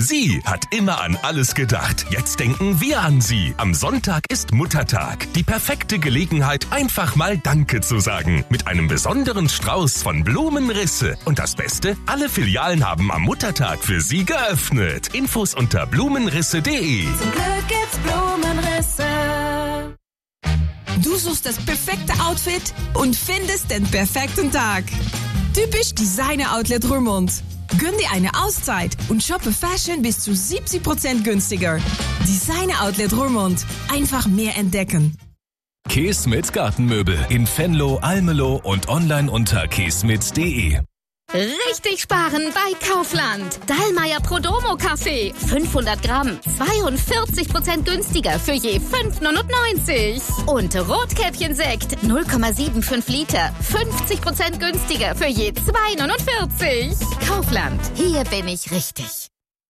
Sie hat immer an alles gedacht. Jetzt denken wir an Sie. Am Sonntag ist Muttertag. Die perfekte Gelegenheit, einfach mal Danke zu sagen. Mit einem besonderen Strauß von Blumenrisse. Und das Beste, alle Filialen haben am Muttertag für Sie geöffnet. Infos unter blumenrisse.de. Zum Glück gibt's Blumenrisse. Du suchst das perfekte Outfit und findest den perfekten Tag. Typisch Designer Outlet Roermond. Gönn dir eine Auszeit und shoppe Fashion bis zu 70% günstiger. Designer Outlet Roermond. Einfach mehr entdecken. Keesmit Gartenmöbel in Venlo, Almelo und online unter keesmit.de. Richtig sparen bei Kaufland. Dallmayr Prodomo Kaffee. 500 Gramm. 42% günstiger für je 5,99. Und Rotkäppchen-Sekt. 0,75 Liter. 50% günstiger für je 2,49. Kaufland. Hier bin ich richtig.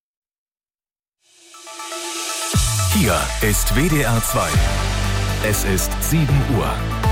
Hier ist WDR 2. Es ist 7 Uhr.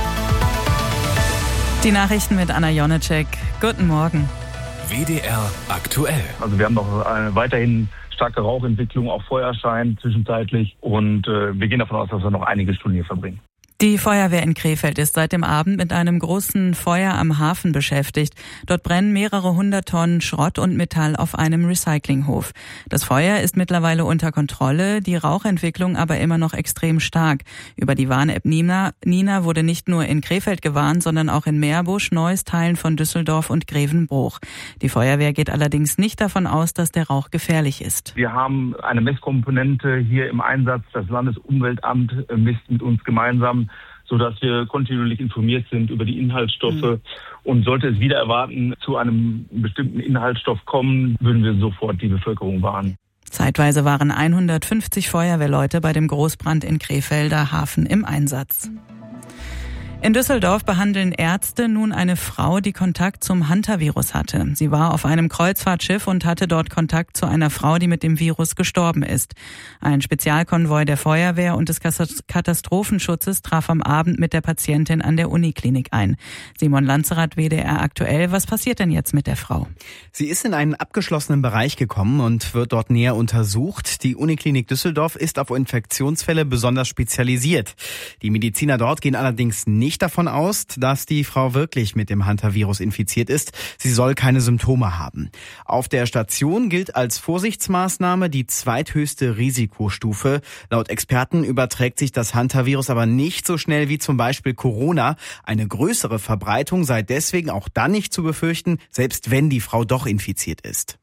Die Nachrichten mit Anna Jonecek. Guten Morgen. WDR aktuell. Also wir haben noch eine weiterhin starke Rauchentwicklung, auch Feuerschein zwischenzeitlich. Und wir gehen davon aus, dass wir noch einige Stunden hier verbringen. Die Feuerwehr in Krefeld ist seit dem Abend mit einem großen Feuer am Hafen beschäftigt. Dort brennen mehrere 100 Tonnen Schrott und Metall auf einem Recyclinghof. Das Feuer ist mittlerweile unter Kontrolle, die Rauchentwicklung aber immer noch extrem stark. Über die Warn-App Nina wurde nicht nur in Krefeld gewarnt, sondern auch in Meerbusch, Neuss, Teilen von Düsseldorf und Grevenbruch. Die Feuerwehr geht allerdings nicht davon aus, dass der Rauch gefährlich ist. Wir haben eine Messkomponente hier im Einsatz. Das Landesumweltamt misst mit uns gemeinsam, sodass wir kontinuierlich informiert sind über die Inhaltsstoffe. Und sollte es wieder erwarten zu einem bestimmten Inhaltsstoff kommen, würden wir sofort die Bevölkerung warnen. Zeitweise waren 150 Feuerwehrleute bei dem Großbrand in Krefelder Hafen im Einsatz. In Düsseldorf behandeln Ärzte nun eine Frau, die Kontakt zum Hantavirus hatte. Sie war auf einem Kreuzfahrtschiff und hatte dort Kontakt zu einer Frau, die mit dem Virus gestorben ist. Ein Spezialkonvoi der Feuerwehr und des Katastrophenschutzes traf am Abend mit der Patientin an der Uniklinik ein. Simon Lanzerath, WDR aktuell. Was passiert denn jetzt mit der Frau? Sie ist in einen abgeschlossenen Bereich gekommen und wird dort näher untersucht. Die Uniklinik Düsseldorf ist auf Infektionsfälle besonders spezialisiert. Die Mediziner dort gehen allerdings nicht davon aus, dass die Frau wirklich mit dem Hantavirus infiziert ist. Sie soll keine Symptome haben. Auf der Station gilt als Vorsichtsmaßnahme die zweithöchste Risikostufe. Laut Experten überträgt sich das Hantavirus aber nicht so schnell wie zum Beispiel Corona. Eine größere Verbreitung sei deswegen auch dann nicht zu befürchten, selbst wenn die Frau doch infiziert ist.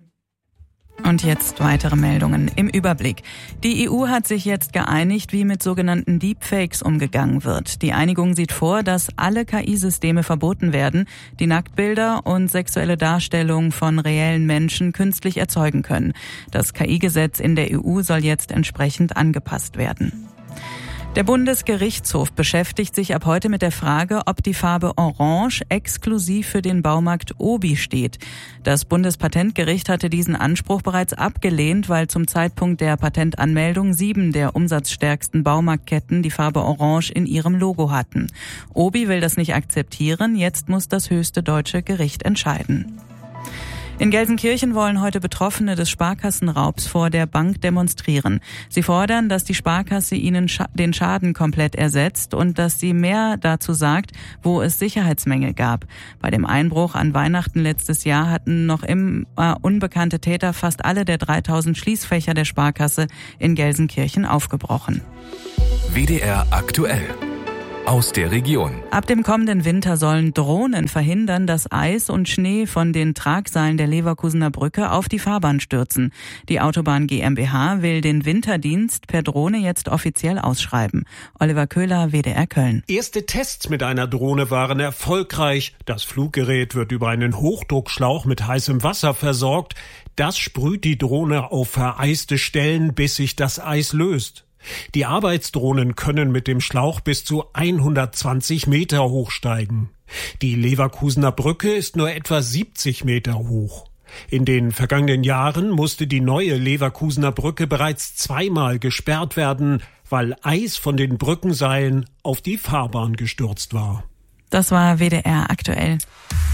Und jetzt weitere Meldungen im Überblick. Die EU hat sich jetzt geeinigt, wie mit sogenannten Deepfakes umgegangen wird. Die Einigung sieht vor, dass alle KI-Systeme verboten werden, die Nacktbilder und sexuelle Darstellungen von reellen Menschen künstlich erzeugen können. Das KI-Gesetz in der EU soll jetzt entsprechend angepasst werden. Der Bundesgerichtshof beschäftigt sich ab heute mit der Frage, ob die Farbe Orange exklusiv für den Baumarkt Obi steht. Das Bundespatentgericht hatte diesen Anspruch bereits abgelehnt, weil zum Zeitpunkt der Patentanmeldung 7 der umsatzstärksten Baumarktketten die Farbe Orange in ihrem Logo hatten. Obi will das nicht akzeptieren, jetzt muss das höchste deutsche Gericht entscheiden. In Gelsenkirchen wollen heute Betroffene des Sparkassenraubs vor der Bank demonstrieren. Sie fordern, dass die Sparkasse ihnen den Schaden komplett ersetzt und dass sie mehr dazu sagt, wo es Sicherheitsmängel gab. Bei dem Einbruch an Weihnachten letztes Jahr hatten noch immer unbekannte Täter fast alle der 3000 Schließfächer der Sparkasse in Gelsenkirchen aufgebrochen. WDR aktuell. Aus der Region. Ab dem kommenden Winter sollen Drohnen verhindern, dass Eis und Schnee von den Tragseilen der Leverkusener Brücke auf die Fahrbahn stürzen. Die Autobahn GmbH will den Winterdienst per Drohne jetzt offiziell ausschreiben. Oliver Köhler, WDR Köln. Erste Tests mit einer Drohne waren erfolgreich. Das Fluggerät wird über einen Hochdruckschlauch mit heißem Wasser versorgt. Das sprüht die Drohne auf vereiste Stellen, bis sich das Eis löst. Die Arbeitsdrohnen können mit dem Schlauch bis zu 120 Meter hochsteigen. Die Leverkusener Brücke ist nur etwa 70 Meter hoch. In den vergangenen Jahren musste die neue Leverkusener Brücke bereits zweimal gesperrt werden, weil Eis von den Brückenseilen auf die Fahrbahn gestürzt war. Das war WDR aktuell.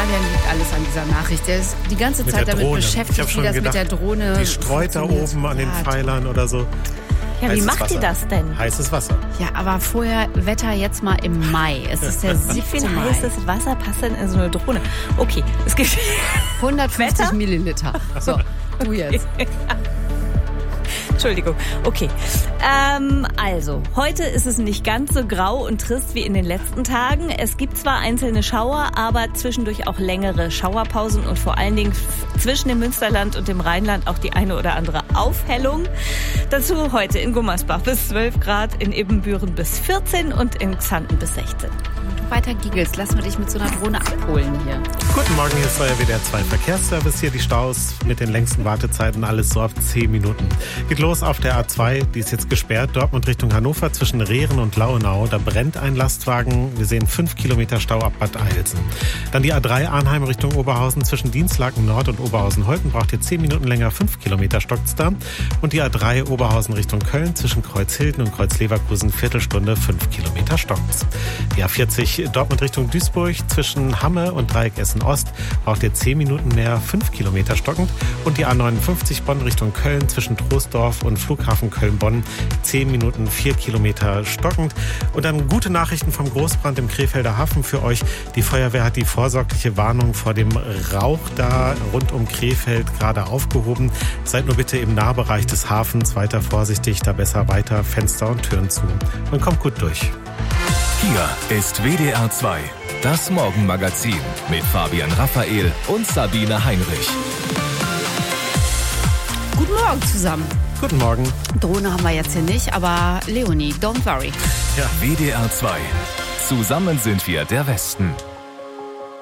Fabian liebt alles an dieser Nachricht. Der ist die ganze Zeit damit beschäftigt, wie das mit der Drohne. Die streut da oben an den Pfeilern oder so. Ja, wie macht ihr das denn? Heißes Wasser. Ja, aber vorher Wetter jetzt mal im Mai. Es ist der 7. Wie viel Mai. heißes Wasser passt denn in so eine Drohne? Okay, es gibt 150 Milliliter. So, du jetzt. Entschuldigung. Okay. Also, heute ist es nicht ganz so grau und trist wie in den letzten Tagen. Es gibt zwar einzelne Schauer, aber zwischendurch auch längere Schauerpausen und vor allen Dingen zwischen dem Münsterland und dem Rheinland auch die eine oder andere Aufhellung. Dazu heute in Gummersbach bis 12 Grad, in Ibbenbüren bis 14 und in Xanten bis 16. Weiter giggelst, lassen wir dich mit so einer Drohne abholen hier. Guten Morgen, hier ist euer WDR 2 Verkehrsservice. Hier die Staus mit den längsten Wartezeiten, alles so auf 10 Minuten. Geht los auf der A2, die ist jetzt gesperrt, Dortmund Richtung Hannover zwischen Rehren und Lauenau. Da brennt ein Lastwagen, wir sehen 5 Kilometer Stau ab Bad Eilsen. Dann die A3 Arnheim Richtung Oberhausen zwischen Dienstlaken Nord und Oberhausen-Holten, braucht ihr 10 Minuten länger, 5 Kilometer stockt's da. Und die A3 Oberhausen Richtung Köln zwischen Kreuzhilden und Kreuzleverkusen, Viertelstunde, 5 Kilometer stockt's. Die A40 Dortmund Richtung Duisburg zwischen Hamme und Dreieck Essen-Ost braucht ihr 10 Minuten mehr, 5 Kilometer stockend. Und die A59 Bonn Richtung Köln zwischen Troisdorf und Flughafen Köln-Bonn 10 Minuten, 4 Kilometer stockend. Und dann gute Nachrichten vom Großbrand im Krefelder Hafen für euch. Die Feuerwehr hat die vorsorgliche Warnung vor dem Rauch da rund um Krefeld gerade aufgehoben. Seid nur bitte im Nahbereich des Hafens weiter vorsichtig, da besser weiter Fenster und Türen zu. Und kommt gut durch. Hier ist WDR 2, das Morgenmagazin mit Fabian Raphael und Sabine Heinrich. Guten Morgen zusammen. Guten Morgen. Drohne haben wir jetzt hier nicht, aber Leonie, don't worry. Ja. WDR 2, zusammen sind wir der Westen.